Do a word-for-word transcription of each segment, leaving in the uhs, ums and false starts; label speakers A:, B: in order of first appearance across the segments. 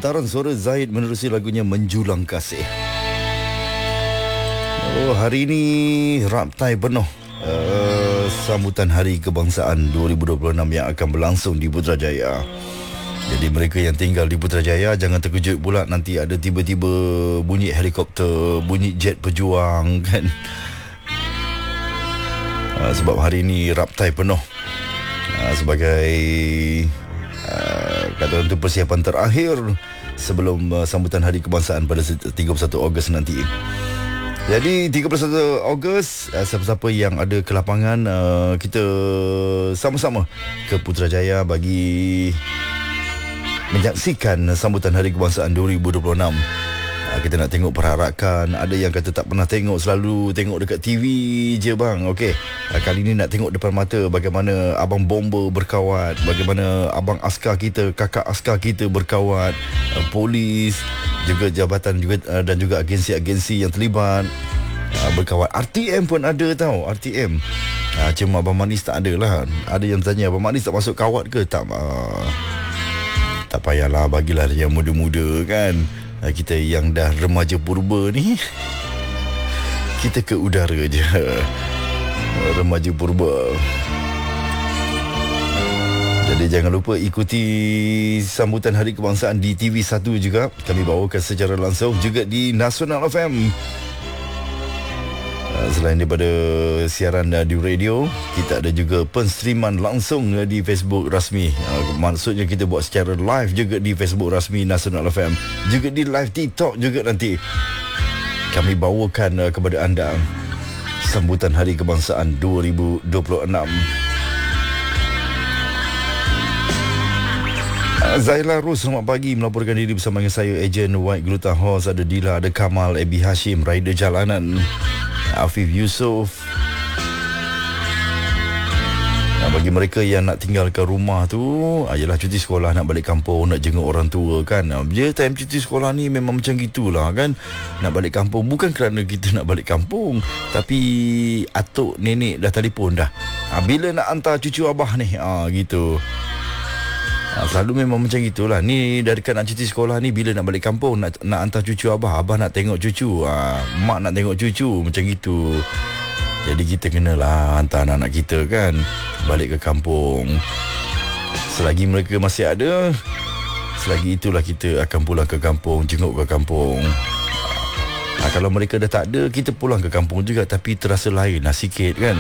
A: lontaran suara Zahid menerusi lagunya Menjulang Kasih. Oh, hari ini raptai penuh uh, sambutan Hari Kebangsaan dua ribu dua puluh enam yang akan berlangsung di Putrajaya. Jadi mereka yang tinggal di Putrajaya jangan terkejut pula nanti ada tiba-tiba bunyi helikopter, bunyi jet pejuang kan. Uh, sebab hari ini raptai penuh uh, sebagai uh, kata orang tu persiapan terakhir sebelum uh, sambutan Hari Kebangsaan pada tiga puluh satu Ogos nanti. Jadi tiga puluh satu Ogos, uh, siapa-siapa yang ada ke lapangan, uh, kita sama-sama ke Putrajaya bagi menyaksikan sambutan Hari Kebangsaan dua ribu dua puluh enam. uh, Kita nak tengok perharakan. Ada yang kata tak pernah tengok, selalu tengok dekat T V je bang. Okey, uh, kali ni nak tengok depan mata bagaimana abang bomba berkawat, bagaimana abang askar kita, kakak askar kita berkawat, uh, polis, juga jabatan juga uh, dan juga agensi-agensi yang terlibat uh, berkawat. R T M pun ada tau, R T M. uh, Cuma Abang Manis tak ada lah. Ada yang tanya, Abang Manis tak masuk kawat ke? Tak, uh, tak payahlah, bagilah yang muda-muda kan. uh, Kita yang dah remaja purba ni, kita ke udara je. uh, Remaja purba. Jadi jangan lupa ikuti sambutan Hari Kebangsaan di T V satu juga. Kami bawakan secara langsung juga di Nasional F M. Selain daripada siaran di radio, kita ada juga penstreaman langsung di Facebook rasmi. Maksudnya kita buat secara live juga di Facebook rasmi Nasional F M. Juga di live TikTok juga nanti. Kami bawakan kepada anda sambutan Hari Kebangsaan dua ribu dua puluh enam. Zaila Rus, selamat pagi, melaporkan diri bersama dengan saya, ejen White Gluta Horse. Ada Dila, ada Kamal, Ebi Hashim, rider jalanan, Afif Yusof. Nah, bagi mereka yang nak tinggalkan rumah tu, ayalah cuti sekolah, nak balik kampung, nak jenguk orang tua kan. Dia time cuti sekolah ni memang macam gitulah kan. Nak balik kampung bukan kerana kita nak balik kampung, tapi atuk nenek dah telefon dah, ha, bila nak hantar cucu abah ni, ha, gitu. Ha, selalu memang macam gitulah. Ni dah dekat nak cuti sekolah ni, bila nak balik kampung, nak nak hantar cucu abah, abah nak tengok cucu, ha, mak nak tengok cucu, macam gitu. Jadi kita kenalah hantar anak-anak kita kan balik ke kampung. Selagi mereka masih ada, selagi itulah kita akan pulang ke kampung, jenguk ke kampung. Ha, kalau mereka dah tak ada, kita pulang ke kampung juga, tapi terasa lain lah sikit kan.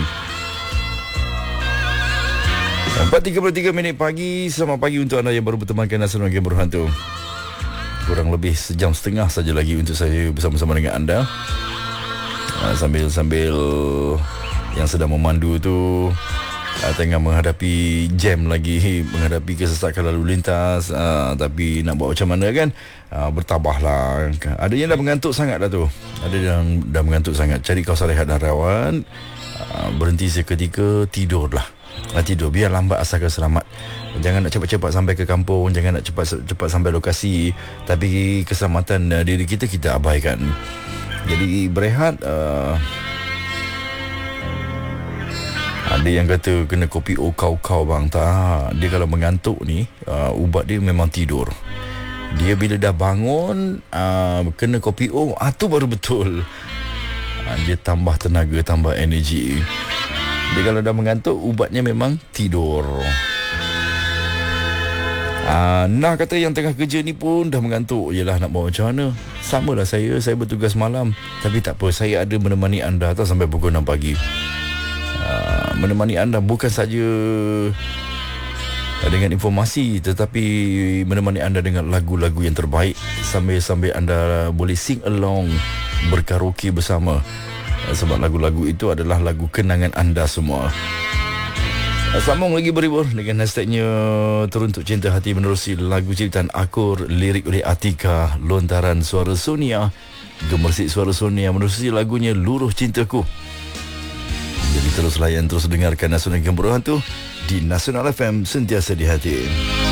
A: Empat tiga puluh tiga minit pagi. Selamat pagi untuk anda yang baru bertemankan Nasional Game Berhantu. Kurang lebih sejam setengah saja lagi untuk saya bersama-sama dengan anda, uh, Sambil-sambil yang sedang memandu tu uh, tengah menghadapi jam lagi, menghadapi kesesakan lalu lintas, uh, tapi nak buat macam mana kan, uh, bertabahlah. Ada yang dah mengantuk sangat dah tu, ada yang dah mengantuk sangat. Cari kawasan rehat dan rawat, uh, berhenti seketika, tidurlah. Nah, tidur biar lambat asalkan selamat. Jangan nak cepat-cepat sampai ke kampung, jangan nak cepat-cepat sampai lokasi, tapi keselamatan uh, diri kita kita abaikan. Jadi berehat. uh, Ada yang kata kena kopi o kau-kau bang. Tak, dia kalau mengantuk ni, uh, ubat dia memang tidur. Dia bila dah bangun, uh, kena kopi o, ah, tu baru betul. uh, Dia tambah tenaga, tambah energi. Dia kalau dah mengantuk, ubatnya memang tidur. Ah, nah kata yang tengah kerja ni pun dah mengantuk. Yelah, nak buat macam mana? Sama lah saya, saya bertugas malam. Tapi tak apa, saya ada menemani anda tak sampai pukul enam pagi. Ah, menemani anda bukan saja dengan informasi, tetapi menemani anda dengan lagu-lagu yang terbaik, sambil-sambil anda boleh sing along, berkaraoke bersama. Sebab lagu-lagu itu adalah lagu kenangan anda semua. Sambung lagi berhibur dengan hashtagnya Teruntuk Cinta Hati menerusi lagu ciptaan Akur, lirik oleh Atika, lontaran suara Sonia, gemersik suara Sonia menerusi lagunya Luruh Cintaku. Jadi terus layan, terus dengarkan Nasional Game Berhantu di Nasional F M, sentiasa di hati.